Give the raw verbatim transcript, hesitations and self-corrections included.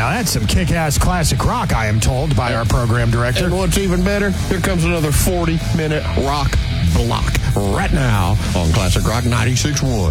that's some kick-ass classic rock, I am told, by our program director. And what's even better, here comes another forty-minute rock block right now on Classic Rock ninety-six point one.